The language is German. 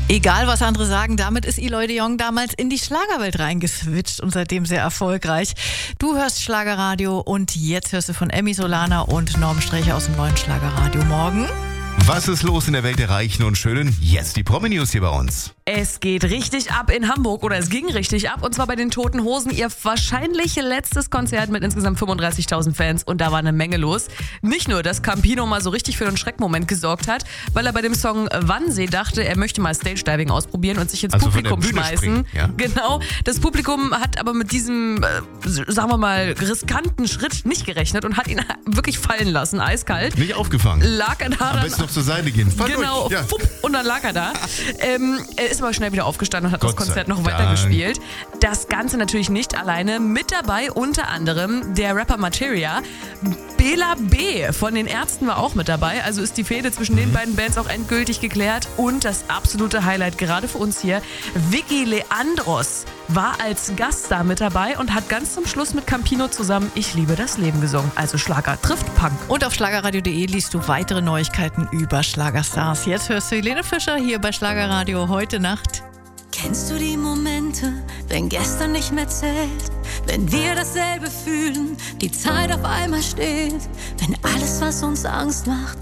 Egal, was andere sagen, damit ist Eloy de Jong damals in die Schlagerwelt reingeswitcht und seitdem sehr erfolgreich. Du hörst Schlagerradio und jetzt hörst du von Emmy Solana und Norm Strächer aus dem neuen Schlagerradio morgen. Was ist los in der Welt der Reichen und Schönen? Jetzt die Promi-News hier bei uns. Es geht richtig ab in Hamburg oder es ging richtig ab und zwar bei den Toten Hosen. Ihr wahrscheinlich letztes Konzert mit insgesamt 35.000 Fans und da war eine Menge los. Nicht nur, dass Campino mal so richtig für einen Schreckmoment gesorgt hat, weil er bei dem Song Wannsee dachte, er möchte mal Stage-Diving ausprobieren und sich ins Publikum schmeißen. Springen, ja? Genau, das Publikum hat aber mit diesem, sagen wir mal, riskanten Schritt nicht gerechnet und hat ihn wirklich fallen lassen, eiskalt. Nicht aufgefangen. Lag er da Am besten noch zur Seite gehen. Fahr genau, durch. Ja. Fupp, und dann lag er da. Er ist aber schnell wieder aufgestanden und hat Gott das Konzert sei noch Dank. weitergespielt. Das Ganze natürlich nicht alleine. Mit dabei unter anderem der Rapper Materia. Bela B. von den Ärzten war auch mit dabei. Also ist die Fehde zwischen den beiden Bands auch endgültig geklärt. Und das absolute Highlight gerade für uns hier, Vicky Leandros war als Gaststar mit dabei und hat ganz zum Schluss mit Campino zusammen Ich liebe das Leben gesungen. Also Schlager trifft Punk. Und auf schlagerradio.de liest du weitere Neuigkeiten über Schlagerstars. Jetzt hörst du Helene Fischer hier bei Schlagerradio heute Nacht. Kennst du die Momente, wenn gestern nicht mehr zählt? Wenn wir dasselbe fühlen, die Zeit auf einmal steht? Wenn alles, was uns Angst macht,